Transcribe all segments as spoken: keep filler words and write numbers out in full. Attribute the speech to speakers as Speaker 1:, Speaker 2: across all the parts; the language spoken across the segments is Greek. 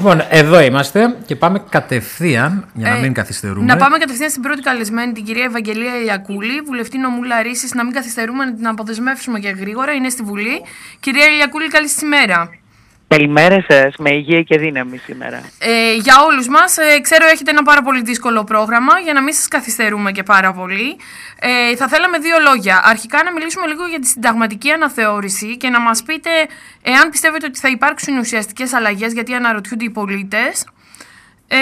Speaker 1: Λοιπόν, εδώ είμαστε και πάμε κατευθείαν, για να ε, μην καθυστερούμε.
Speaker 2: Να πάμε κατευθείαν στην πρώτη καλεσμένη, την κυρία Ευαγγελία Ηλιακούλη, βουλευτή νομού Λαρίσης. Να μην καθυστερούμε, να την αποδεσμεύσουμε και γρήγορα. Είναι στη Βουλή. Κυρία Ηλιακούλη, καλή σας ημέρα.
Speaker 3: Καλημέρα σας, με υγεία και δύναμη σήμερα.
Speaker 2: Ε, για όλους μας, ε, ξέρω έχετε ένα πάρα πολύ δύσκολο πρόγραμμα, για να μην σας καθυστερούμε και πάρα πολύ. Ε, θα θέλαμε δύο λόγια. Αρχικά να μιλήσουμε λίγο για τη συνταγματική αναθεώρηση και να μας πείτε εάν πιστεύετε ότι θα υπάρξουν ουσιαστικές αλλαγές, γιατί αναρωτιούνται οι πολίτες. Ε...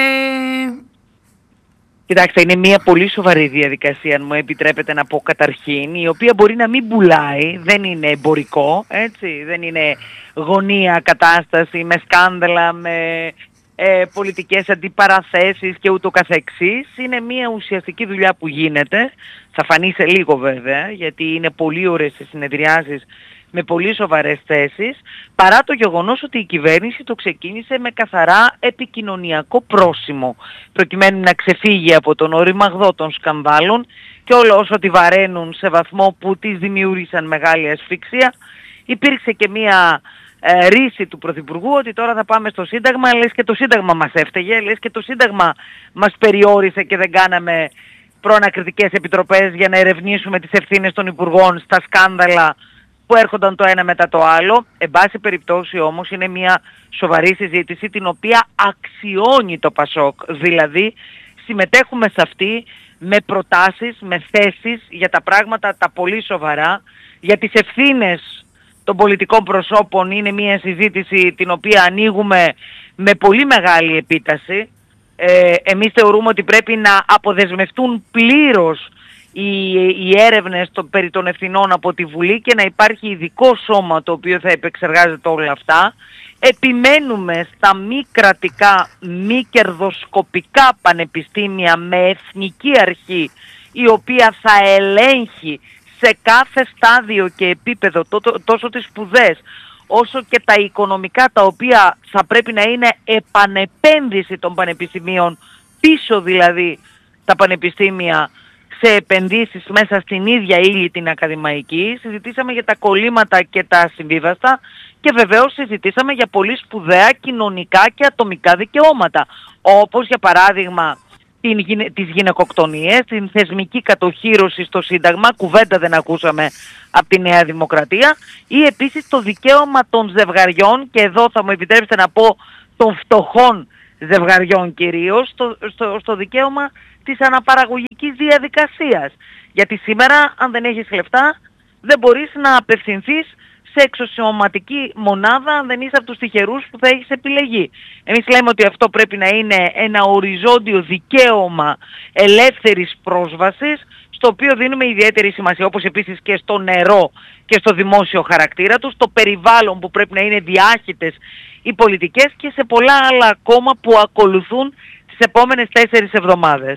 Speaker 3: Κοιτάξτε, είναι μια πολύ σοβαρή διαδικασία, αν μου επιτρέπετε να πω καταρχήν, η οποία μπορεί να μην πουλάει, δεν είναι εμπορικό, έτσι, δεν είναι γωνία κατάσταση με σκάνδαλα, με ε, πολιτικές αντιπαραθέσεις και ούτω καθεξής. Είναι μια ουσιαστική δουλειά που γίνεται, θα φανεί σε λίγο βέβαια, γιατί είναι πολύ ωραίες οι συνεδριάσεις με πολύ σοβαρές θέσεις, παρά το γεγονός ότι η κυβέρνηση το ξεκίνησε με καθαρά επικοινωνιακό πρόσημο, προκειμένου να ξεφύγει από τον οριμαγδό των σκανδάλων και όλο όσο τη βαραίνουν σε βαθμό που τις δημιούργησαν μεγάλη ασφυξία. Υπήρξε και μία ε, ρίση του Πρωθυπουργού ότι τώρα θα πάμε στο Σύνταγμα, λες και το Σύνταγμα μας έφταιγε, λες και το Σύνταγμα μας περιόρισε και δεν κάναμε προανακριτικές επιτροπές για να ερευνήσουμε τις ευθύνες των Υπουργών στα σκάνδαλα που έρχονταν το ένα μετά το άλλο. Εν πάση περιπτώσει όμως είναι μια σοβαρή συζήτηση την οποία αξιώνει το Πασόκ. Δηλαδή συμμετέχουμε σε αυτή με προτάσεις, με θέσεις για τα πράγματα τα πολύ σοβαρά. Για τις ευθύνες των πολιτικών προσώπων είναι μια συζήτηση την οποία ανοίγουμε με πολύ μεγάλη επίταση. Ε, εμείς θεωρούμε ότι πρέπει να αποδεσμευτούν πλήρως οι, οι έρευνες το, περί των ευθυνών από τη Βουλή και να υπάρχει ειδικό σώμα το οποίο θα επεξεργάζεται όλα αυτά. Επιμένουμε στα μη κρατικά, μη κερδοσκοπικά πανεπιστήμια με εθνική αρχή η οποία θα ελέγχει σε κάθε στάδιο και επίπεδο τόσο τις σπουδές όσο και τα οικονομικά, τα οποία θα πρέπει να είναι επανεπένδυση των πανεπιστημίων, πίσω δηλαδή τα πανεπιστήμια σε επενδύσεις μέσα στην ίδια ύλη την ακαδημαϊκή. Συζητήσαμε για τα κολλήματα και τα συμβίβαστα και βεβαίως συζητήσαμε για πολύ σπουδαία κοινωνικά και ατομικά δικαιώματα, όπως για παράδειγμα την, τις γυναικοκτονίες, την θεσμική κατοχύρωση στο Σύνταγμα, κουβέντα δεν ακούσαμε από τη Νέα Δημοκρατία, ή επίσης το δικαίωμα των ζευγαριών, και εδώ θα μου επιτρέψετε να πω των φτωχών ζευγαριών κυρίως, στο, στο, στο δικαίωμα της αναπαραγωγικής διαδικασίας. Γιατί σήμερα αν δεν έχεις λεφτά δεν μπορείς να απευθυνθείς σε εξωσιωματική μονάδα αν δεν είσαι από τους τυχερούς που θα έχεις επιλεγεί. Εμείς λέμε ότι αυτό πρέπει να είναι ένα οριζόντιο δικαίωμα ελεύθερης πρόσβασης, στο οποίο δίνουμε ιδιαίτερη σημασία, όπως επίσης και στο νερό και στο δημόσιο χαρακτήρα του, στο περιβάλλον που πρέπει να είναι διάχυτες οι πολιτικές και σε πολλά άλλα ακόμα που ακολουθούν τις επόμενες τέσσερις εβδομάδες.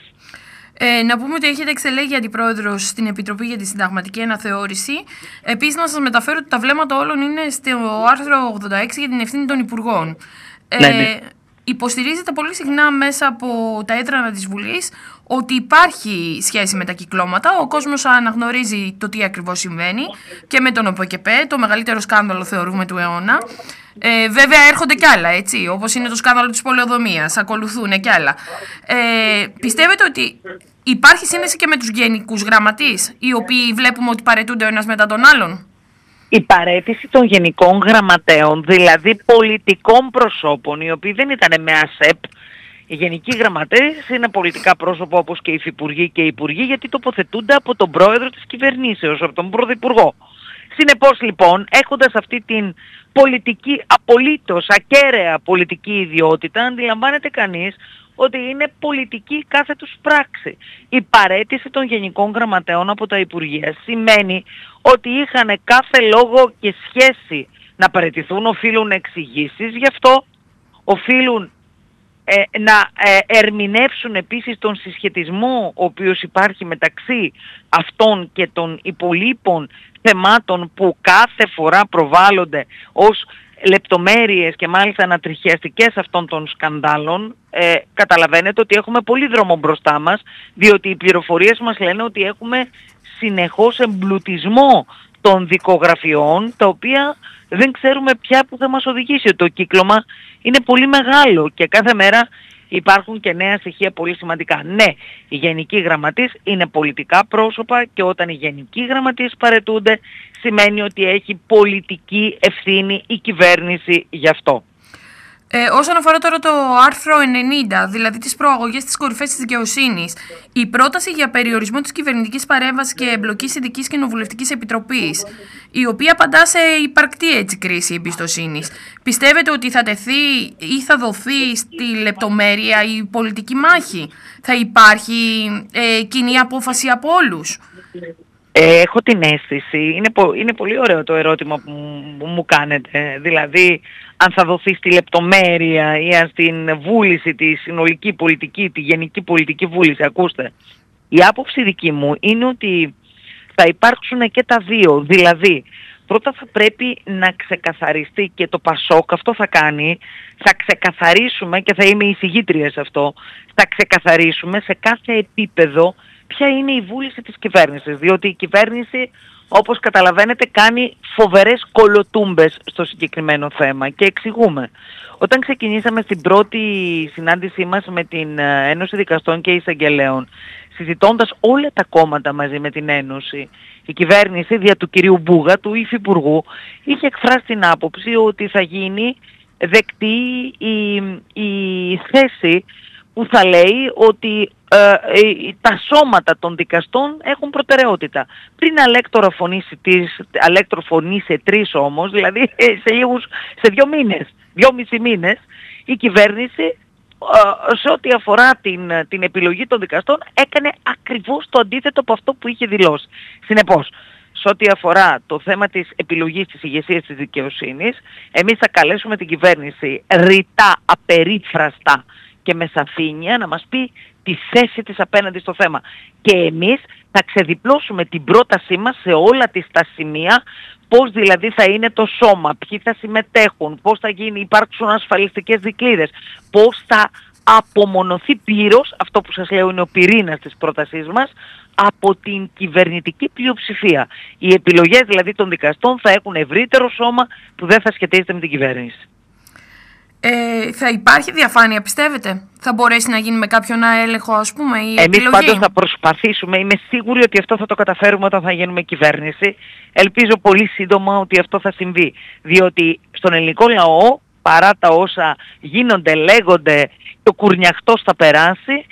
Speaker 2: Ε, να πούμε ότι έχετε εξελέγει αντιπρόεδρος στην Επιτροπή για τη Συνταγματική Αναθεώρηση. Επίσης, να σας μεταφέρω ότι τα βλέμματα όλων είναι στο άρθρο ογδόντα έξι για την ευθύνη των Υπουργών.
Speaker 3: Ναι,
Speaker 2: ε,
Speaker 3: ναι.
Speaker 2: Υποστηρίζεται πολύ συχνά μέσα από τα έδρανα της Βουλής ότι υπάρχει σχέση με τα κυκλώματα. Ο κόσμος αναγνωρίζει το τι ακριβώς συμβαίνει και με τον ΟΠΕΚΕΠΕ, το μεγαλύτερο σκάνδαλο θεωρούμε του αιώνα. Ε, βέβαια έρχονται κι άλλα, έτσι, όπως είναι το σκάνδαλο της πολεοδομίας, ακολουθούν κι άλλα. Ε, πιστεύετε ότι υπάρχει σύνδεση και με τους γενικούς γραμματείς, οι οποίοι βλέπουμε ότι παραιτούνται ο ένας μετά τον άλλον?
Speaker 3: Η παραίτηση των γενικών γραμματέων, δηλαδή πολιτικών προσώπων, οι οποίοι δεν ήταν με ΑΣΕΠ, οι γενικοί γραμματέες είναι πολιτικά πρόσωπα όπως και οι υφυπουργοί και οι υπουργοί, γιατί τοποθετούνται από τον πρόεδρο της κυβερνήσεως, από τον πρωθυπουργό. Συνεπώς λοιπόν, έχοντας αυτή την πολιτική, απολύτως ακέραια πολιτική ιδιότητα, αντιλαμβάνεται κανείς ότι είναι πολιτική κάθε τους πράξη. Η παραίτηση των γενικών γραμματέων από τα Υπουργεία σημαίνει ότι είχαν κάθε λόγο και σχέση να παραιτηθούν, οφείλουν εξηγήσεις γι' αυτό, οφείλουν ε, να ε, ερμηνεύσουν επίσης τον συσχετισμό ο οποίος υπάρχει μεταξύ αυτών και των υπολείπων θεμάτων που κάθε φορά προβάλλονται ως λεπτομέρειες και μάλιστα ανατριχιαστικές αυτών των σκανδάλων. Ε, καταλαβαίνετε ότι έχουμε πολύ δρόμο μπροστά μας, διότι οι πληροφορίες μας λένε ότι έχουμε συνεχώς εμπλουτισμό των δικογραφιών, τα οποία δεν ξέρουμε πια που θα μας οδηγήσει. Το κύκλωμα είναι πολύ μεγάλο και κάθε μέρα υπάρχουν και νέα στοιχεία πολύ σημαντικά. Ναι, οι γενικοί γραμματείς είναι πολιτικά πρόσωπα και όταν οι γενικοί γραμματείς παραιτούνται σημαίνει ότι έχει πολιτική ευθύνη η κυβέρνηση γι' αυτό.
Speaker 2: Ε, όσον αφορά τώρα το άρθρο ενενήντα, δηλαδή τις προαγωγές στις κορυφές της δικαιοσύνης, η πρόταση για περιορισμό της κυβερνητικής παρέμβασης και εμπλοκής ειδικής κοινοβουλευτικής επιτροπής, η οποία απαντά σε υπαρκτή έτσι κρίση εμπιστοσύνης, πιστεύετε ότι θα τεθεί ή θα δοθεί στη λεπτομέρεια η πολιτική μάχη? Θα υπάρχει ε, κοινή απόφαση από όλους?
Speaker 3: Ε, έχω την αίσθηση, είναι, πο, είναι πολύ ωραίο το ερώτημα που μου, μου κάνετε, δηλαδή αν θα δοθεί στη λεπτομέρεια ή αν στην βούληση, τη συνολική πολιτική, τη γενική πολιτική βούληση. Ακούστε, η άποψη δική μου είναι ότι θα υπάρξουν και τα δύο, δηλαδή πρώτα θα πρέπει να ξεκαθαριστεί και το ΠΑΣΟΚ αυτό θα κάνει, θα ξεκαθαρίσουμε και θα είμαι εισηγήτρια σε αυτό, θα ξεκαθαρίσουμε σε κάθε επίπεδο ποια είναι η βούληση της κυβέρνησης, διότι η κυβέρνηση, όπως καταλαβαίνετε, κάνει φοβερές κολοτούμπες στο συγκεκριμένο θέμα και εξηγούμε. Όταν ξεκινήσαμε στην πρώτη συνάντησή μας με την Ένωση Δικαστών και Εισαγγελέων, συζητώντας όλα τα κόμματα μαζί με την Ένωση, η κυβέρνηση δια του κυρίου Μπούγα, του υφυπουργού, είχε εκφράσει την άποψη ότι θα γίνει δεκτή η, η θέση που θα λέει ότι ε, ε, τα σώματα των δικαστών έχουν προτεραιότητα. Πριν αλέκτορα φωνήσει, αλέκτορο φωνήσει τρεις όμως, δηλαδή σε, λίγους, σε δύο μήνες, δυόμισι μήνες, η κυβέρνηση ε, σε ό,τι αφορά την, την επιλογή των δικαστών έκανε ακριβώς το αντίθετο από αυτό που είχε δηλώσει. Συνεπώς, σε ό,τι αφορά το θέμα της επιλογής της ηγεσίας της δικαιοσύνης, εμείς θα καλέσουμε την κυβέρνηση ρητά, απερίφραστα και με σαφήνεια να μας πει τη θέση της απέναντι στο θέμα. Και εμείς θα ξεδιπλώσουμε την πρότασή μας σε όλα τις τα σημεία, πώς δηλαδή θα είναι το σώμα, ποιοι θα συμμετέχουν, πώς θα γίνει, υπάρξουν ασφαλιστικές δικλείδες, πώς θα απομονωθεί πλήρως, αυτό που σας λέω είναι ο πυρήνας της πρότασής μας, από την κυβερνητική πλειοψηφία. Οι επιλογές δηλαδή των δικαστών θα έχουν ευρύτερο σώμα που δεν θα σχετίζεται με την κυβέρνηση.
Speaker 2: Ε, θα υπάρχει διαφάνεια, πιστεύετε? Θα μπορέσει να γίνει με κάποιον έλεγχο, ας πούμε, η
Speaker 3: Εμείς
Speaker 2: επιλογή?
Speaker 3: πάντως θα προσπαθήσουμε, είμαι σίγουρη ότι αυτό θα το καταφέρουμε όταν θα γίνουμε κυβέρνηση. Ελπίζω πολύ σύντομα ότι αυτό θα συμβεί. Διότι στον ελληνικό λαό, παρά τα όσα γίνονται, λέγονται και ο κουρνιαχτός θα περάσει,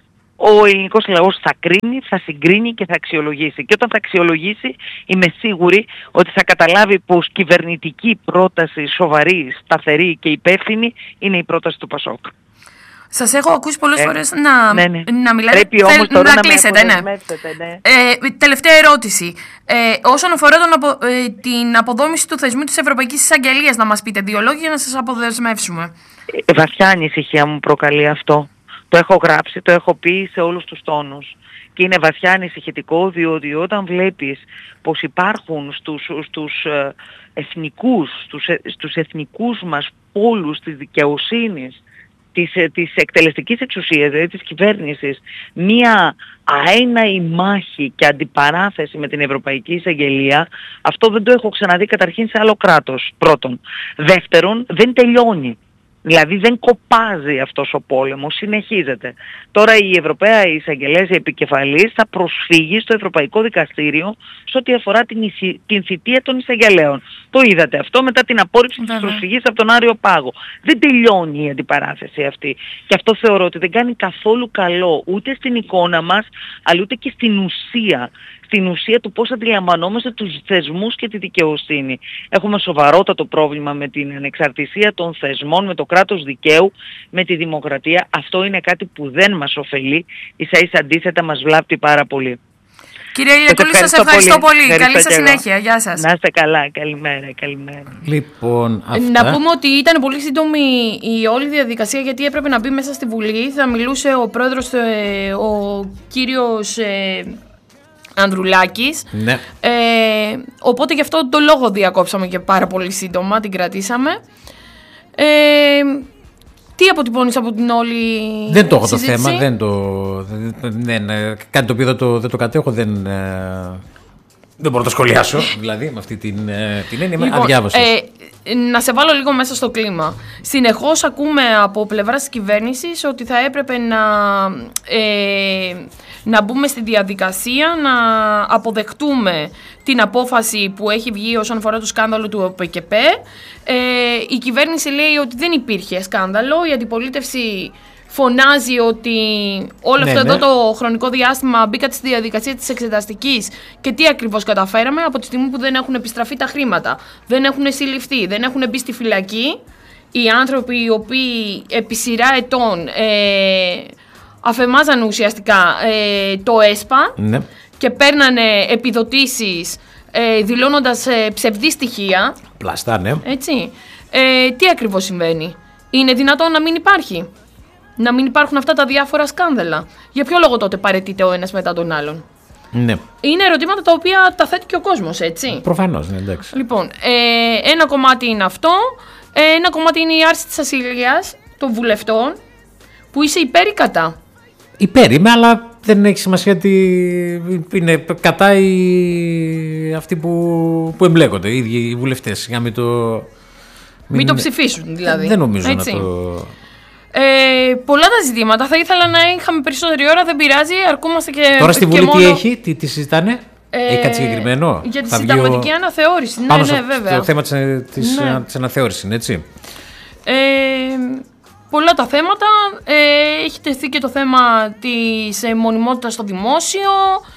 Speaker 3: ο ελληνικός λαός θα κρίνει, θα συγκρίνει και θα αξιολογήσει. Και όταν θα αξιολογήσει, είμαι σίγουρη ότι θα καταλάβει πως κυβερνητική πρόταση σοβαρή, σταθερή και υπεύθυνη είναι η πρόταση του ΠΑΣΟΚ.
Speaker 2: Σας έχω ακούσει πολλές ε, φορές να,
Speaker 3: ναι, ναι.
Speaker 2: να μιλάτε.
Speaker 3: Πρέπει όμως
Speaker 2: Θέλ,
Speaker 3: τώρα
Speaker 2: να,
Speaker 3: να
Speaker 2: κλείσετε, ναι.
Speaker 3: ναι.
Speaker 2: Ε, τελευταία ερώτηση. Ε, όσον αφορά τον απο, ε, την αποδόμηση του θεσμού της Ευρωπαϊκής Εισαγγελίας, να μας πείτε δύο λόγια για να σας αποδεσμεύσουμε.
Speaker 3: Ε, βαθιά ανησυχία μου προκαλεί αυτό. Το έχω γράψει, το έχω πει σε όλους τους τόνους. Και είναι βαθιά ανησυχητικό, διότι όταν βλέπεις πως υπάρχουν στους, στους εθνικούς, στους, στους εθνικούς μας πόλους της δικαιοσύνης, της, της εκτελεστικής εξουσίας, δηλαδή της κυβέρνησης, μία αέναη μάχη και αντιπαράθεση με την Ευρωπαϊκή Εισαγγελία, αυτό δεν το έχω ξαναδεί καταρχήν σε άλλο κράτος, πρώτον. Δεύτερον, δεν τελειώνει. Δηλαδή δεν κοπάζει αυτός ο πόλεμος, συνεχίζεται. Τώρα η Ευρωπαία Εισαγγελέας επικεφαλής θα προσφύγει στο Ευρωπαϊκό Δικαστήριο σε ό,τι αφορά την, την θητεία των εισαγγελέων. Το είδατε αυτό μετά την απόρριψη της προσφυγής από τον Άριο Πάγο. Δεν τελειώνει η αντιπαράθεση αυτή. Και αυτό θεωρώ ότι δεν κάνει καθόλου καλό ούτε στην εικόνα μας, αλλά ούτε και στην ουσία. Στην ουσία του πώς αντιλαμβανόμαστε τους θεσμούς και τη δικαιοσύνη. Έχουμε σοβαρότατο πρόβλημα με την ανεξαρτησία των θεσμών, με το κράτος δικαίου, με τη δημοκρατία. Αυτό είναι κάτι που δεν μας ωφελεί, ίσα ίσα αντίθετα μας βλάπτει πάρα πολύ.
Speaker 2: Κύριε Ηλιακούλη, σας ευχαριστώ πολύ. πολύ. Καλή σας συνέχεια. Γεια σας.
Speaker 3: Να είστε καλά. Καλημέρα. καλημέρα.
Speaker 1: Λοιπόν, αυτά...
Speaker 2: Να πούμε ότι ήταν πολύ σύντομη η όλη διαδικασία, γιατί έπρεπε να μπει μέσα στη Βουλή. Θα μιλούσε ο πρόεδρος, ο κύριος Ανδρουλάκης.
Speaker 1: Ναι.
Speaker 2: Ε, οπότε γι' αυτό το λόγο διακόψαμε και πάρα πολύ σύντομα, την κρατήσαμε. Ε, τι αποτυπώνεις από την όλη
Speaker 1: Δεν το έχω
Speaker 2: συζήτηση?
Speaker 1: το θέμα, δεν το, δεν, δεν, κάτι το οποίο δεν το, δεν το κατέχω, δεν, Δεν μπορώ να το σχολιάσω, δηλαδή, με αυτή την, την έννοια. Λοιπόν, αδιάβαστος.
Speaker 2: Ε, να σε βάλω λίγο μέσα στο κλίμα. Συνεχώς ακούμε από πλευράς της κυβέρνησης ότι θα έπρεπε να, ε, να μπούμε στη διαδικασία να αποδεχτούμε την απόφαση που έχει βγει όσον αφορά το σκάνδαλο του ΟΠΕΚΕΠ. Ε, η κυβέρνηση λέει ότι δεν υπήρχε σκάνδαλο, η αντιπολίτευση φωνάζει ότι όλο
Speaker 1: ναι,
Speaker 2: αυτό
Speaker 1: ναι.
Speaker 2: εδώ το χρονικό διάστημα μπήκατε στη διαδικασία της εξεταστικής και τι ακριβώς καταφέραμε από τη στιγμή που δεν έχουν επιστραφεί τα χρήματα, δεν έχουν συλληφθεί, δεν έχουν μπει στη φυλακή οι άνθρωποι οι οποίοι επί σειρά ετών ε, αφεμάζαν ουσιαστικά ε, το ΕΣΠΑ
Speaker 1: ναι.
Speaker 2: και παίρνανε επιδοτήσεις ε, δηλώνοντας ε, ψευδή στοιχεία.
Speaker 1: Πλαστά, ναι.
Speaker 2: Έτσι. Ε, τι ακριβώς συμβαίνει? Είναι δυνατόν να μην υπάρχει? Να μην υπάρχουν αυτά τα διάφορα σκάνδαλα? Για ποιο λόγο τότε παραιτείται ο ένας μετά τον άλλον?
Speaker 1: Ναι.
Speaker 2: Είναι ερωτήματα τα οποία τα θέτει και ο κόσμος, έτσι.
Speaker 1: Προφανώς, ναι, εντάξει.
Speaker 2: Λοιπόν, ε, ένα κομμάτι είναι αυτό. Ε, ένα κομμάτι είναι η άρση της ασυλίας των βουλευτών, που είσαι υπέρ ή κατά?
Speaker 1: Υπέρ είμαι, αλλά δεν έχει σημασία ότι είναι κατά οι... αυτοί που, που εμπλέκονται, οι ίδιοι οι βουλευτές. Για μην το, μην...
Speaker 2: μην το ψηφίσουν, δηλαδή.
Speaker 1: Δεν νομίζω
Speaker 2: έτσι.
Speaker 1: να το...
Speaker 2: Ε, πολλά τα ζητήματα. Θα ήθελα να είχαμε περισσότερη ώρα, δεν πειράζει. Αρκούμαστε και.
Speaker 1: Τώρα στη Βουλή
Speaker 2: μόνο...
Speaker 1: τι έχει, τι, τι συζητάνε, ε, έχει κάτι συγκεκριμένο?
Speaker 2: Για τη
Speaker 1: θα
Speaker 2: συνταγματική
Speaker 1: ο...
Speaker 2: αναθεώρηση. Ναι,
Speaker 1: πάνω
Speaker 2: ναι,
Speaker 1: στο,
Speaker 2: βέβαια.
Speaker 1: Το θέμα της, της,
Speaker 2: ναι.
Speaker 1: της αναθεώρησης είναι έτσι.
Speaker 2: Ε, πολλά τα θέματα. Ε, έχει τεθεί και το θέμα της ε, μονιμότητας στο δημόσιο,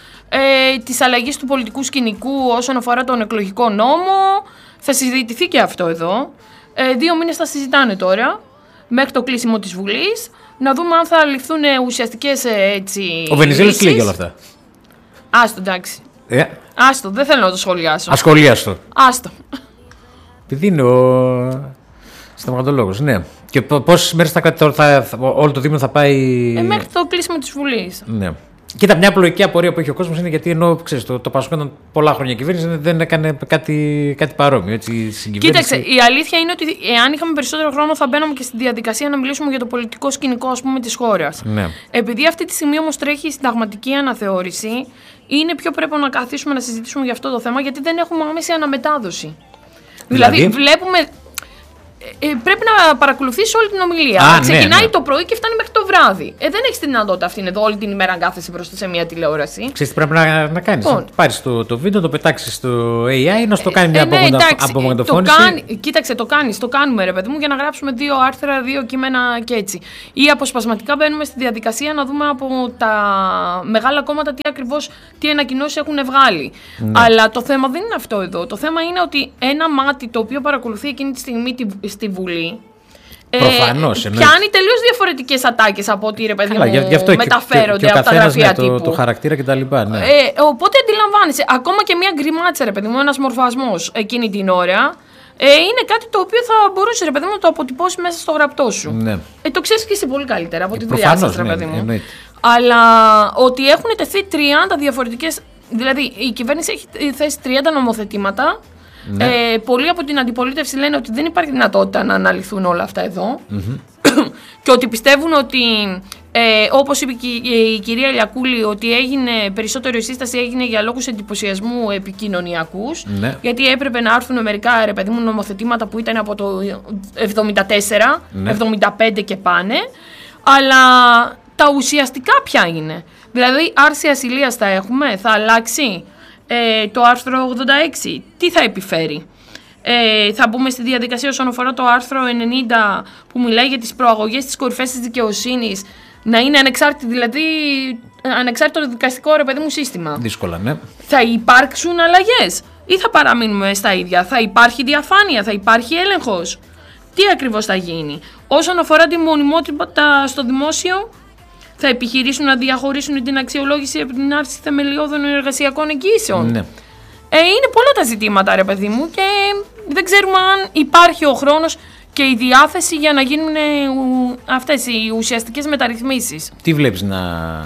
Speaker 2: ε, της αλλαγής του πολιτικού σκηνικού όσον αφορά τον εκλογικό νόμο. Θα συζητηθεί και αυτό εδώ. Ε, δύο μήνες θα συζητάνε τώρα, μέχρι το κλείσιμο της Βουλής, να δούμε αν θα ληφθούν ουσιαστικές έτσι.
Speaker 1: Ο Βενιζέλος τι λέει για όλα αυτά?
Speaker 2: Άστο, εντάξει.
Speaker 1: Ε.
Speaker 2: Άστο, δεν θέλω να το σχολιάσω.
Speaker 1: Ασχολίαστο.
Speaker 2: Άστο.
Speaker 1: Επειδή είναι ο συνταγματολόγος, ναι. Και πόσες μέρες θα κρατήσει, θα, θα, όλο το Δήμο θα πάει...
Speaker 2: Ε, μέχρι το κλείσιμο της Βουλής.
Speaker 1: Ναι. Κοίτα, μια απλοϊκή απορία που έχει ο κόσμος είναι γιατί ενώ ξέρεις, το, το Πασόκ ήταν πολλά χρόνια κυβέρνηση, δεν έκανε κάτι, κάτι παρόμοιο. Έτσι,
Speaker 2: κοίταξε, η αλήθεια είναι ότι εάν είχαμε περισσότερο χρόνο θα μπαίναμε και στη διαδικασία να μιλήσουμε για το πολιτικό σκηνικό, ας πούμε, της χώρας.
Speaker 1: Ναι.
Speaker 2: Επειδή αυτή τη στιγμή όμως τρέχει η συνταγματική αναθεώρηση, είναι πιο πρέπει να καθίσουμε να συζητήσουμε για αυτό το θέμα, γιατί δεν έχουμε άμεση αναμετάδοση. Δηλαδή, δηλαδή βλέπουμε. Ε, πρέπει να παρακολουθείς όλη την ομιλία.
Speaker 1: Α,
Speaker 2: ξεκινάει
Speaker 1: ναι, ναι.
Speaker 2: το πρωί και φτάνει μέχρι το βράδυ. Ε, δεν έχεις τη δυνατότητα αυτήν εδώ όλη την ημέρα να κάθεσαι μπροστά σε μια τηλεόραση.
Speaker 1: Ξέρεις τι πρέπει να, να κάνεις? Λοιπόν, πάρεις το, το βίντεο, το πετάξεις στο έι άι, να σου το κάνει
Speaker 2: ε,
Speaker 1: μια
Speaker 2: ναι,
Speaker 1: απομαγνητοφώνηση.
Speaker 2: Κοίταξε, το κάνεις, το κάνουμε ρε παιδί μου, για να γράψουμε δύο άρθρα, δύο κείμενα και έτσι. Ή αποσπασματικά μπαίνουμε στη διαδικασία να δούμε από τα μεγάλα κόμματα τι ακριβώς, τι ανακοινώσεις έχουν βγάλει. Ναι. Αλλά το θέμα δεν είναι αυτό εδώ. Το θέμα είναι ότι ένα μάτι το οποίο παρακολουθεί εκείνη τη στιγμή στη Βουλή.
Speaker 1: Προφανώς,
Speaker 2: ε, πιάνει τελείως διαφορετικές ατάκες από ό,τι ρε παιδί μου
Speaker 1: γι' αυτό
Speaker 2: μεταφέρονται
Speaker 1: και, και, και
Speaker 2: από τα γραφεία
Speaker 1: ναι,
Speaker 2: τύπου.
Speaker 1: Το, το χαρακτήρα κτλ. Ναι.
Speaker 2: Ε, οπότε αντιλαμβάνεσαι, ακόμα και μια γκριμάτσα ρε παιδί μου, ένας μορφασμός εκείνη την ώρα, ε, είναι κάτι το οποίο θα μπορούσε ρε παιδί μου να το αποτυπώσει μέσα στο γραπτό σου.
Speaker 1: Ναι.
Speaker 2: Ε, το ξέρεις και εσύ πολύ καλύτερα από τη
Speaker 1: ε,
Speaker 2: δουλειά σας ρε παιδί
Speaker 1: ναι,
Speaker 2: μου.
Speaker 1: εννοείται.
Speaker 2: Αλλά ότι έχουν τεθεί τριάντα διαφορετικές, δηλαδή η κυβέρνηση έχει θέσει τριάντα νομοθετήματα. Ναι. Ε, πολλοί από την αντιπολίτευση λένε ότι δεν υπάρχει δυνατότητα να αναλυθούν όλα αυτά εδώ mm-hmm. και ότι πιστεύουν ότι ε, όπως είπε και η κυρία Λιακούλη, ότι έγινε περισσότερο η σύσταση έγινε για λόγους εντυπωσιασμού επικοινωνιακούς, ναι. γιατί έπρεπε να έρθουν μερικά ρε παιδί μου νομοθετήματα που ήταν από το εβδομήντα τέσσερα, ναι. εβδομήντα πέντε και πάνε, αλλά τα ουσιαστικά ποια είναι? Δηλαδή άρση ασυλίας θα έχουμε, θα αλλάξει Ε, το άρθρο ογδόντα έξι, τι θα επιφέρει? Ε, θα μπούμε στη διαδικασία όσον αφορά το άρθρο ενενήντα που μιλάει για τις προαγωγές της κορυφές της δικαιοσύνης να είναι ανεξάρτητη, δηλαδή ανεξάρτητο δικαστικό ρε παιδί μου σύστημα.
Speaker 1: Δύσκολα, ναι. Θα
Speaker 2: υπάρξουν αλλαγές ή θα παραμείνουμε στα ίδια? Θα υπάρχει διαφάνεια, θα υπάρχει έλεγχος? Τι ακριβώς θα γίνει? Όσον αφορά τη μονιμότητα στο δημόσιο, θα επιχειρήσουν να διαχωρίσουν την αξιολόγηση από την άρση θεμελιώδων εργασιακών εγγύσεων. Ναι. Ε, είναι πολλά τα ζητήματα, ρε παιδί μου, και δεν ξέρουμε αν υπάρχει ο χρόνος και η διάθεση για να γίνουν αυτές οι ουσιαστικές μεταρρυθμίσεις.
Speaker 1: Τι βλέπεις να...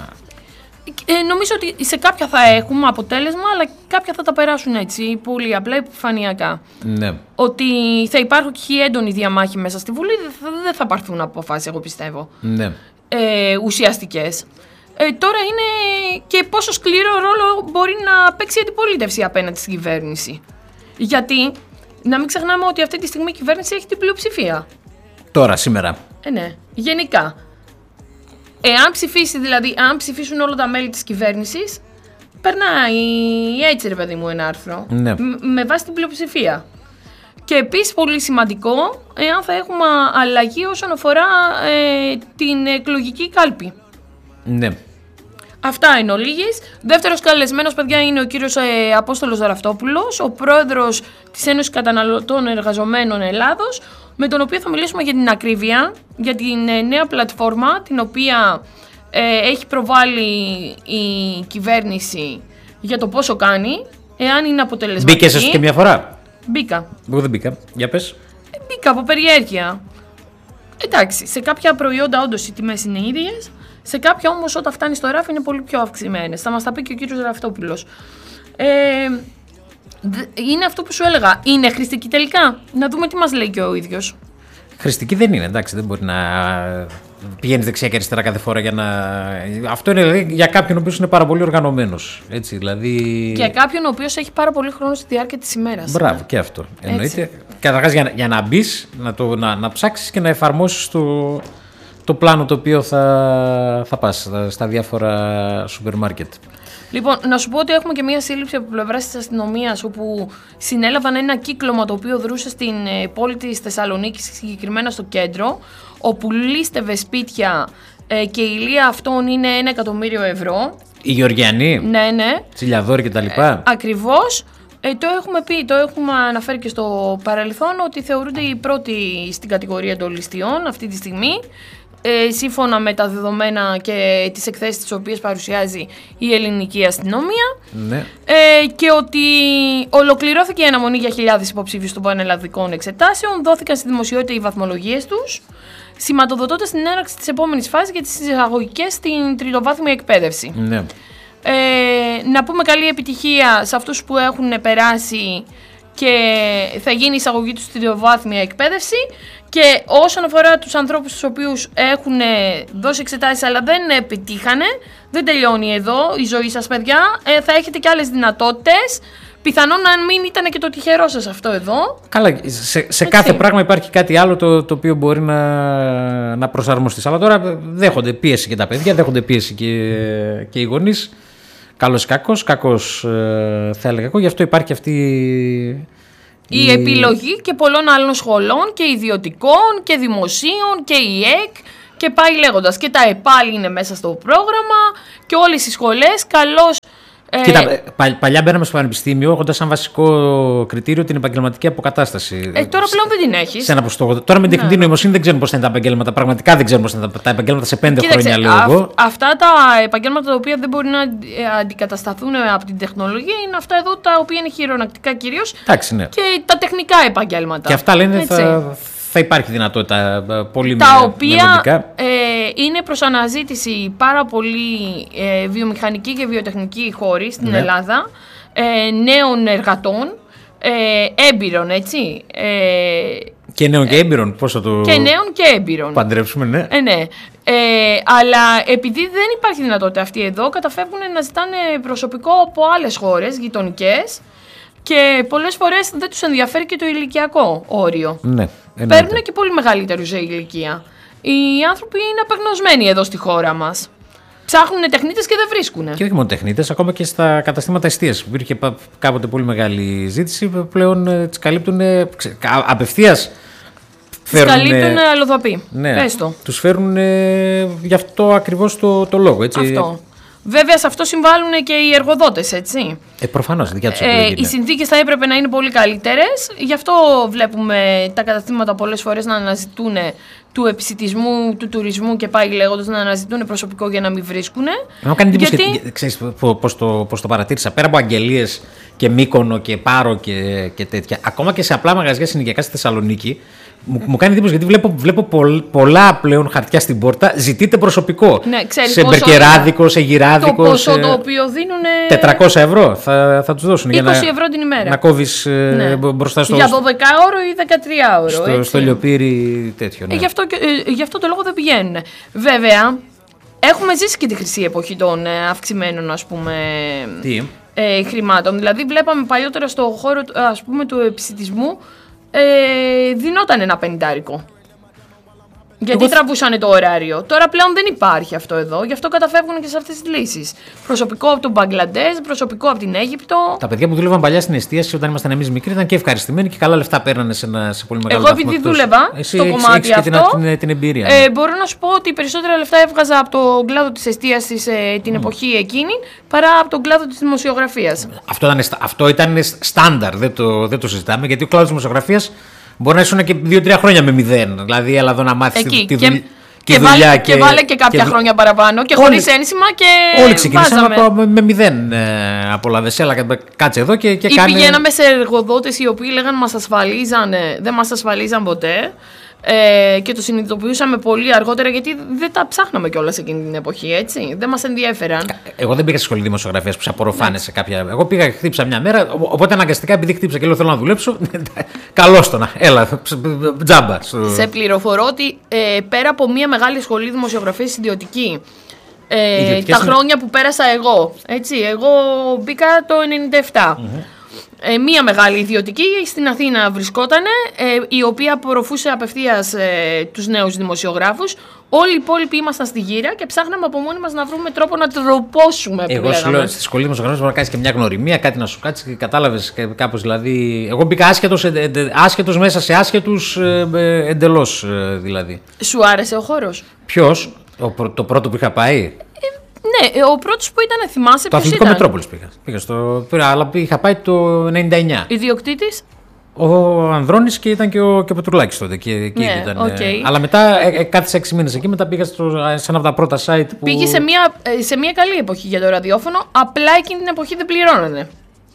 Speaker 2: Ε, νομίζω ότι σε κάποια θα έχουμε αποτέλεσμα, αλλά κάποια θα τα περάσουν έτσι, πολύ απλά επιφανειακά.
Speaker 1: Ναι.
Speaker 2: Ότι θα υπάρχει έντονη διαμάχη μέσα στη Βουλή, δεν θα, δεν θα πάρθουν αποφάσεις, εγώ πιστεύω.
Speaker 1: Ναι.
Speaker 2: Ε, ουσιαστικές. Ε, τώρα είναι και πόσο σκληρό ρόλο μπορεί να παίξει η αντιπολίτευση απέναντι στην κυβέρνηση. Γιατί, να μην ξεχνάμε ότι αυτή τη στιγμή η κυβέρνηση έχει την πλειοψηφία.
Speaker 1: Τώρα, σήμερα.
Speaker 2: Ε, ναι, γενικά. Εάν ψηφίσει, δηλαδή, αν ψηφίσουν όλα τα μέλη της κυβέρνησης, περνάει έτσι, ρε παιδί μου, ένα άρθρο.
Speaker 1: Ναι.
Speaker 2: Με βάση την πλειοψηφία. Και επίσης πολύ σημαντικό, εάν θα έχουμε αλλαγή όσον αφορά ε, την εκλογική κάλπη.
Speaker 1: Ναι.
Speaker 2: Αυτά είναι ο λίγης. Δεύτερος καλεσμένος, παιδιά, είναι ο κύριος ε, Απόστολος Δαραυτόπουλος, ο πρόεδρος της Ένωσης Καταναλωτών Εργαζομένων Ελλάδος, με τον οποίο θα μιλήσουμε για την ακρίβεια, για την ε, νέα πλατφόρμα, την οποία ε, έχει προβάλει η κυβέρνηση για το πόσο κάνει, εάν είναι αποτελεσματική.
Speaker 1: Μπήκες εσύ και μια φορά?
Speaker 2: Μπήκα.
Speaker 1: Εγώ δεν μπήκα. Για πες.
Speaker 2: Ε, μπήκα από περιέργεια. Εντάξει, σε κάποια προϊόντα όντως οι τιμές είναι ίδιες, σε κάποια όμως όταν φτάνει στο ράφι είναι πολύ πιο αυξημένες. Θα μας τα πει και ο κύριος Δαραυτόπουλος. Ε, είναι αυτό που σου έλεγα. Είναι χρηστική τελικά? Να δούμε τι μας λέει και ο ίδιος.
Speaker 1: Χρηστική δεν είναι, εντάξει, δεν μπορεί να πηγαίνεις δεξιά και αριστερά κάθε φορά για να... Αυτό είναι δηλαδή για κάποιον ο οποίος είναι πάρα πολύ οργανωμένος, έτσι, δηλαδή...
Speaker 2: Και κάποιον ο οποίος έχει πάρα πολύ χρόνο στη διάρκεια της ημέρας.
Speaker 1: Μπράβο, και αυτό. Εννοείται. Καταρχάς για, για να μπεις, να, το, να, να ψάξεις και να εφαρμόσεις το, το πλάνο το οποίο θα, θα πας στα, στα διάφορα σούπερ μάρκετ.
Speaker 2: Λοιπόν, να σου πω ότι έχουμε και μία σύλληψη από πλευρά της αστυνομίας, όπου συνέλαβαν ένα κύκλωμα το οποίο δρούσε στην πόλη της Θεσσαλονίκης, συγκεκριμένα στο κέντρο, όπου λίστευε σπίτια ε, και η ηλία αυτών είναι ένα εκατομμύριο ευρώ.
Speaker 1: Οι Γεωργιανοί,
Speaker 2: ναι, ναι.
Speaker 1: Τσιλιαδόροι κτλ.
Speaker 2: Ε, ακριβώς. Ε, το έχουμε πει, το έχουμε αναφέρει και στο παρελθόν, ότι θεωρούνται οι πρώτοι στην κατηγορία των ληστείων αυτή τη στιγμή. Ε, σύμφωνα με τα δεδομένα και τις εκθέσεις τις οποίες παρουσιάζει η ελληνική αστυνομία,
Speaker 1: ναι.
Speaker 2: ε, και ότι ολοκληρώθηκε η αναμονή για χιλιάδες υποψήφιους των πανελλαδικών εξετάσεων, δόθηκαν στη δημοσιότητα οι βαθμολογίες τους, σηματοδοτώντας την έναρξη της επόμενης φάσης για τις εισαγωγικές στην τριτοβάθμια εκπαίδευση.
Speaker 1: Ναι.
Speaker 2: Ε, να πούμε καλή επιτυχία σε αυτούς που έχουν περάσει και θα γίνει η εισαγωγή τους στην τριτοβάθμια εκπαίδευση. Και όσον αφορά τους ανθρώπους τους οποίους έχουν δώσει εξετάσεις αλλά δεν επιτύχανε, δεν τελειώνει εδώ η ζωή σας, παιδιά. Ε, θα έχετε και άλλες δυνατότητες. Πιθανόν να μην ήταν και το τυχερό σας αυτό εδώ.
Speaker 1: Καλά, σε, σε κάθε πράγμα υπάρχει κάτι άλλο το, το οποίο μπορεί να, να προσαρμοστείς. Αλλά τώρα δέχονται πίεση και τα παιδιά, δέχονται πίεση και, και οι γονείς. Καλός ή κακός, κακός ε, θα έλεγα εγώ, γι' αυτό υπάρχει αυτή...
Speaker 2: Η, η επιλογή και πολλών άλλων σχολών και ιδιωτικών και δημοσίων και η ΕΚ και πάει λέγοντας. Και τα ΕΠΑΛ είναι μέσα στο πρόγραμμα και όλες οι σχολές καλώς...
Speaker 1: Κοίτα, πα, παλιά μπαίναμε στο πανεπιστήμιο έχοντας σαν βασικό κριτήριο την επαγγελματική αποκατάσταση.
Speaker 2: Ε, τώρα πλέον δεν την έχεις.
Speaker 1: Σε ένα ποστό. Τώρα με την τεχνητή νοημοσύνη δεν ξέρουμε πώς θα είναι τα επαγγέλματα. Πραγματικά δεν ξέρουμε πώς θα είναι τα επαγγέλματα σε πέντε
Speaker 2: Κοίταξε,
Speaker 1: χρόνια, λέω
Speaker 2: αυ,
Speaker 1: εγώ.
Speaker 2: Αυτά τα επαγγέλματα τα οποία δεν μπορεί να αντικατασταθούν από την τεχνολογία είναι αυτά εδώ τα οποία είναι χειρονακτικά κυρίως.
Speaker 1: Ναι.
Speaker 2: Και τα τεχνικά επαγγέλματα.
Speaker 1: Και αυτά λένε θα, θα υπάρχει δυνατότητα πολύ
Speaker 2: τα
Speaker 1: με,
Speaker 2: οποία ε, είναι προς αναζήτηση πάρα πολύ ε, βιομηχανική και βιοτεχνική χώροι στην ναι. Ελλάδα, ε, νέων εργατών, ε, έμπειρων, έτσι. Ε,
Speaker 1: και νέων και έμπειρων, πώς θα το...
Speaker 2: Και νέων και έμπειρων.
Speaker 1: Παντρέψουμε, ναι.
Speaker 2: Ε, ναι. Ε, αλλά επειδή δεν υπάρχει δυνατότητα αυτή εδώ, καταφεύγουν να ζητάνε προσωπικό από άλλες χώρες γειτονικές και πολλές φορές δεν τους ενδιαφέρει και το ηλικιακό όριο.
Speaker 1: Ναι.
Speaker 2: Παίρνουν και πολύ μεγαλύτερους σε ηλικία. Οι άνθρωποι είναι απεγνωσμένοι εδώ στη χώρα μας. Ψάχνουν τεχνίτες και δεν βρίσκουν. Και
Speaker 1: όχι μόνο τεχνίτες, ακόμα και στα καταστήματα εστίασης. Υπήρχε κάποτε πολύ μεγάλη ζήτηση. Πλέον τις καλύπτουν απευθείας.
Speaker 2: Τις καλύπτουν αλλοδαπή.
Speaker 1: Ναι, πες το. Τους φέρνουν γι' αυτό ακριβώς το, το λόγο. Έτσι.
Speaker 2: Αυτό. Βέβαια, σε αυτό συμβάλλουν και οι εργοδότες, έτσι.
Speaker 1: Ε, προφανώς, δικιά τους
Speaker 2: ε, Οι συνθήκες θα έπρεπε να είναι πολύ καλύτερες. Γι' αυτό βλέπουμε τα καταστήματα πολλές φορές να αναζητούν του επισιτισμού, του τουρισμού και πάει λέγοντας να αναζητούν προσωπικό για να μην βρίσκουν.
Speaker 1: Μου κάνει εντύπωση, γιατί... ξέρεις πώς το, πώς το παρατήρησα. Πέρα από αγγελίες και Μύκονο και Πάρο και, και τέτοια, ακόμα και σε απλά μαγαζιά συνοικιακά στη Θεσσαλονίκη, Μου, μου κάνει εντύπωση γιατί βλέπω, βλέπω πολλ, πολλά πλέον χαρτιά στην πόρτα. Ζητείτε προσωπικό.
Speaker 2: Ναι, ξέρεις,
Speaker 1: σε μπερκεράδικο, σε γυράδικο.
Speaker 2: Το ποσό σε... το οποίο δίνουν.
Speaker 1: τετρακόσια ευρώ θα, θα τους δώσουν.
Speaker 2: είκοσι
Speaker 1: για να,
Speaker 2: ευρώ την ημέρα.
Speaker 1: Να κόβεις ναι. μπροστά στο.
Speaker 2: Για δώδεκα ώρο ή δεκατρία ώρο.
Speaker 1: Στο, στο λιοπύρι τέτοιο. Ναι.
Speaker 2: Ε, γι, αυτό, ε, γι' αυτό το λόγο δεν πηγαίνουν. Βέβαια, έχουμε ζήσει και τη χρυσή εποχή των ε, αυξημένων, ας πούμε,
Speaker 1: Τι?
Speaker 2: Ε, χρημάτων. Δηλαδή βλέπαμε παλιότερα στο χώρο, ας πούμε, του επισιτισμού ε, δινόταν ένα πενηντάρικο. Γιατί Εγώ... τραβούσαν το ωράριο. Τώρα πλέον δεν υπάρχει αυτό εδώ, γι' αυτό καταφεύγουν και σε αυτές τις λύσεις. Προσωπικό από τον Μπαγκλαντές, προσωπικό από την Αίγυπτο.
Speaker 1: Τα παιδιά που δούλευαν παλιά στην εστίαση όταν ήμασταν εμείς μικροί ήταν και ευχαριστημένοι και καλά λεφτά παίρνανε σε, ένα, σε πολύ μεγάλο
Speaker 2: Εγώ
Speaker 1: βαθμό.
Speaker 2: επειδή δούλευα
Speaker 1: Εσύ
Speaker 2: στο
Speaker 1: έχεις,
Speaker 2: κομμάτι
Speaker 1: έχεις
Speaker 2: αυτό,
Speaker 1: και την, την, την εμπειρία.
Speaker 2: Ε, μπορώ να σου πω ότι περισσότερα λεφτά έβγαζα από τον κλάδο της εστίασης ε, την mm. εποχή εκείνη παρά από τον κλάδο της δημοσιογραφίας. Αυτό ήταν,
Speaker 1: αυτό ήταν στάνταρ, δεν το, δεν το συζητάμε, γιατί ο κλάδος της δημοσιογραφίας μπορεί να ήσουν και δύο-τρία χρόνια με μηδέν. Δηλαδή, έλα εδώ να μάθεις τη, τη δουλειά.
Speaker 2: Και, και, βάλε, και, και βάλε και κάποια και... χρόνια παραπάνω και χωρίς ένσημα και
Speaker 1: όλοι ξεκινήσαμε με, με μηδέν ε, απολαύες. Έλα, κάτσε εδώ και, και
Speaker 2: ή
Speaker 1: κάνε...
Speaker 2: πηγαίναμε σε εργοδότες οι οποίοι λέγαν μας ασφαλίζαν, δεν μας ασφαλίζαν ποτέ ε, και το συνειδητοποιούσαμε πολύ αργότερα γιατί δεν τα ψάχναμε κιόλας εκείνη την εποχή, έτσι. Δεν μας ενδιέφεραν.
Speaker 1: Εγώ δεν πήγα στη σχολή δημοσιογραφίας που σε απορροφάνε σε κάποια... Εγώ πήγα και χτύπησα μια μέρα, οπότε αναγκαστικά επειδή χτύπησα και λέω θέλω να δουλέψω, καλώς το να, έλα, τζάμπα.
Speaker 2: Σε πληροφορώ ότι ε, πέρα από μια μεγάλη σχολή δημοσιογραφίας ιδιωτική, ε, τα είναι... χρόνια που πέρασα εγώ, έτσι, εγώ μπήκα το ενενήντα επτά. Mm-hmm. Ε, μία μεγάλη ιδιωτική στην Αθήνα βρισκότανε, ε, η οποία απορροφούσε απευθείας ε, τους νέους δημοσιογράφους. Όλοι οι υπόλοιποι ήμασταν στη γύρα και ψάχναμε από μόνοι μας να βρούμε τρόπο να τροπώσουμε.
Speaker 1: Εγώ σου λέω στη σχολή δημοσιογράφους μπορεί να κάνεις και μια γνωριμία, κάτι να σου κάτσει και κατάλαβες κάπως. Δηλαδή, εγώ μπήκα άσχετος, ε, ε, άσχετος μέσα σε άσχετους ε, ε, εντελώς ε, δηλαδή.
Speaker 2: Σου άρεσε ο χώρος?
Speaker 1: Ποιος? Το πρώτο που είχα πάει?
Speaker 2: Ναι, ο πρώτος που ήταν, θυμάσαι
Speaker 1: το
Speaker 2: ποιος
Speaker 1: Αθλητικό
Speaker 2: ήταν?
Speaker 1: Μετρόπολης πήγα. πήγα στο, αλλά είχα πάει το ενενήντα εννιά.
Speaker 2: Ιδιοκτήτης?
Speaker 1: Ο Ανδρώνης και ήταν και ο, και ο Πετρουλάκης τότε. Και, εκεί
Speaker 2: ναι,
Speaker 1: ήταν,
Speaker 2: okay.
Speaker 1: Αλλά μετά ε, ε, κάθισα έξι μήνες εκεί, μετά πήγα στο, σε ένα από τα πρώτα site που...
Speaker 2: Πήγε σε μια, σε μια καλή εποχή για το ραδιόφωνο, απλά εκείνη την εποχή δεν πληρώνανε.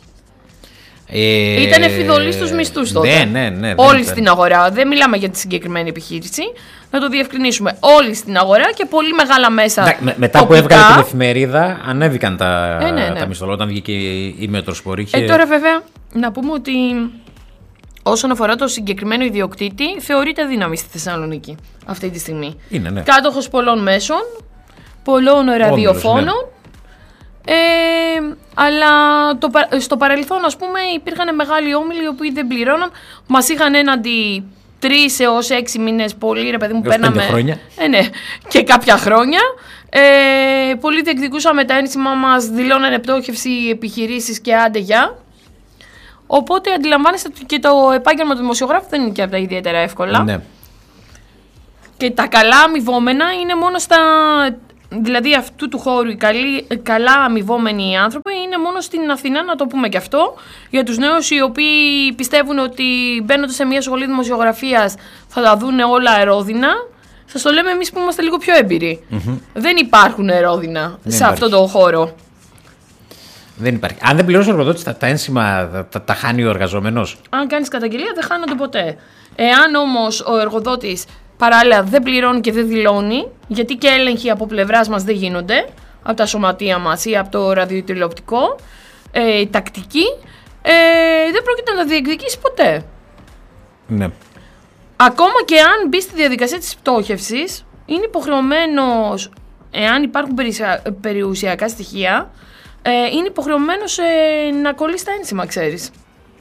Speaker 2: Ε, Ήτανε φιδωλοί στους μισθούς τότε.
Speaker 1: Ναι, ναι, ναι.
Speaker 2: Όλοι στην αγορά. Δεν μιλάμε για τη συγκεκριμένη επιχείρηση. Να το διευκρινίσουμε. Όλοι στην αγορά και πολύ μεγάλα μέσα.
Speaker 1: Ναι, με, μετά τοπικά, που έβγαλε την εφημερίδα, ανέβηκαν τα,
Speaker 2: ε, ναι, ναι.
Speaker 1: τα μισθολόγια όταν βγήκε η, η Μετροσπορή.
Speaker 2: Ε, τώρα βέβαια να πούμε ότι όσον αφορά το συγκεκριμένο ιδιοκτήτη, θεωρείται δύναμη στη Θεσσαλονίκη αυτή τη στιγμή.
Speaker 1: Είναι, ναι.
Speaker 2: Κάτοχος πολλών μέσων, πολλών ραδιοφώνων. Ναι. Ε, αλλά το, στο παρελθόν, ας πούμε, υπήρχαν μεγάλοι όμιλοι οι οποίοι δεν πληρώναν. Μας είχαν έναντι τρεις έως έξι μήνες, πολύ ρε παιδί μου, παίρναμε.
Speaker 1: Πέντε χρόνια.
Speaker 2: Ε, ναι, και κάποια χρόνια. Ε, πολλοί διεκδικούσαμε τα ένσημα μας, δηλώνανε πτώχευση επιχειρήσεις και άντε γεια. Οπότε αντιλαμβάνεστε ότι και το επάγγελμα του δημοσιογράφου δεν είναι και από τα ιδιαίτερα εύκολα.
Speaker 1: Ναι.
Speaker 2: Και τα καλά αμοιβόμενα είναι μόνο στα. Δηλαδή αυτού του χώρου οι καλοί, καλά αμοιβόμενοι άνθρωποι είναι μόνο στην Αθήνα, να το πούμε και αυτό. Για τους νέους οι οποίοι πιστεύουν ότι μπαίνοντας σε μια σχολή δημοσιογραφίας θα τα δούνε όλα ερόδινα, σας το λέμε εμείς που είμαστε λίγο πιο έμπειροι. Mm-hmm. Δεν υπάρχουν ερόδινα δεν σε υπάρχει. Αυτό το χώρο.
Speaker 1: Δεν υπάρχει. Αν δεν πληρώσει ο εργοδότης τα, τα ένσημα, τα, τα χάνει ο εργαζόμενος.
Speaker 2: Αν κάνεις καταγγελία δεν χάνονται ποτέ. Εάν όμως ο εργοδότης παράλληλα δεν πληρώνει και δεν δηλώνει, γιατί και έλεγχοι από πλευράς μας δεν γίνονται, από τα σωματεία μας ή από το ραδιοτηλεοπτικό, ε, τακτική, ε, δεν πρόκειται να τα διεκδικήσει ποτέ.
Speaker 1: Ναι.
Speaker 2: Ακόμα και αν μπει στη διαδικασία της πτώχευσης, είναι υποχρεωμένος, εάν υπάρχουν περιουσιακά στοιχεία, ε, είναι υποχρεωμένος ε, να κολλήσει τα ένσημα, ξέρεις.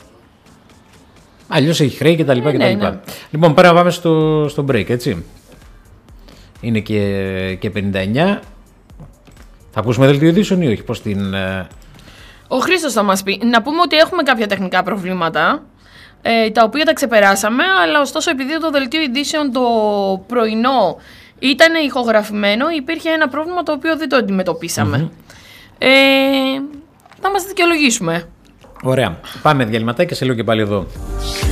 Speaker 1: Αλλιώς έχει χρέη και τα λοιπά,
Speaker 2: ε,
Speaker 1: και
Speaker 2: ναι,
Speaker 1: τα λοιπά.
Speaker 2: Ναι.
Speaker 1: Λοιπόν, πέρα να πάμε στο, στο break, έτσι. Είναι και, και πενήντα εννιά. Θα ακούσουμε δελτίο ειδήσεων ή όχι, πώς την...
Speaker 2: Ο Χρήστος θα μας πει. Να πούμε ότι έχουμε κάποια τεχνικά προβλήματα, ε, τα οποία τα ξεπεράσαμε, αλλά ωστόσο επειδή το δελτίο ειδήσεων το πρωινό ήταν ηχογραφημένο, υπήρχε ένα πρόβλημα το οποίο δεν το αντιμετωπίσαμε. Mm-hmm. Ε, θα μας δικαιολογήσουμε.
Speaker 1: Ωραία. Πάμε διαλυματάκι και σε λίγο και πάλι εδώ.